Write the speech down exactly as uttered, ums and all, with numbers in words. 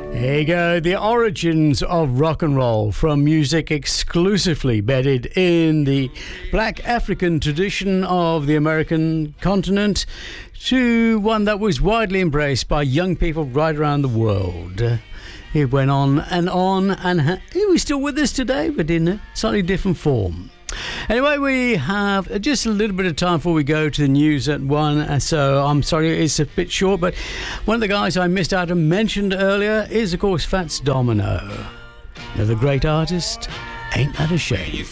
There you go, the origins of rock and roll, from music exclusively bedded in the black African tradition of the American continent to one that was widely embraced by young people right around the world. It went on and on, and ha- it was still with us today, but in a slightly different form. Anyway, we have just a little bit of time before we go to the news at one, so I'm sorry it's a bit short, but one of the guys I missed out and mentioned earlier is, of course, Fats Domino. Another great artist. Ain't that a shame?